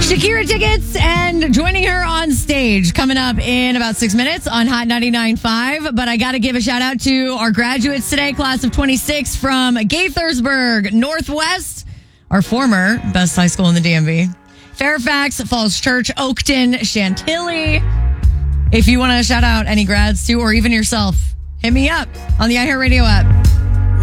Shakira tickets and joining her on stage coming up in about 6 minutes on Hot 99.5. But I got to give a shout out to our graduates today, class of 26 from Gaithersburg, Northwest, our former best high school in the DMV. Fairfax, Falls Church, Oakton, Chantilly. If you want to shout out any grads too, or even yourself, hit me up on the iHeartRadio app.